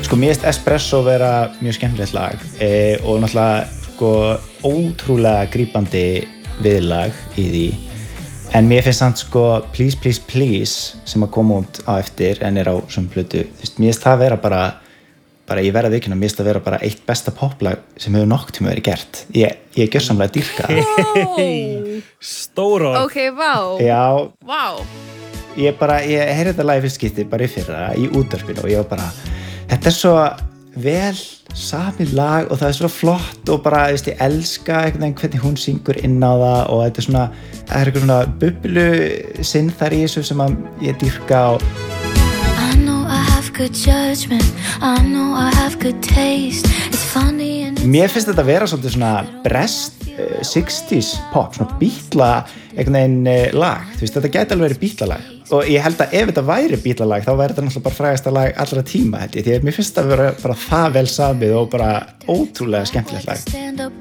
Sko, mér finnst Espresso vera mjög skemmtilegt lag og náttúrulega sko ótrúlega grípandi viðlag í því en mér finnst samt sko Please Please Please sem að koma út á eftir en á sömu plötu, þú veist, mér finnst það vera bara ég verða vikina, mér finnst það vera bara eitt besta poplag sem hefur nokkuð tíma verið gert ég gjörsamlega dýrka Stór orð. Ok, vá. Já, Vá. ég heyrði þetta lag fyrst skipti bara í fyrra í útvarpinu og ég var bara þetta svo vel samið lag og það svo flott og bara, þú veist, ég elska einhvern veginn hvernig hún syngur inn á það og þetta svona, það eitthvað svona bublu synþar í þessu sem að ég dýrka og I know I have good judgment I know I have good taste It's funny and mér finnst þetta vera svolítið svona brest 60s pop, svona Beatla einhvern veginn lag, þú veist, þetta gæti alveg verið Beatla lag og ég held að ef þetta væri Beatla lag þá væri þetta náttúrulega bara frægasta lag allra tíma held ég, því að mér finnst þetta vera bara það vel samið og bara ótrúlega skemmtilegt lag stand up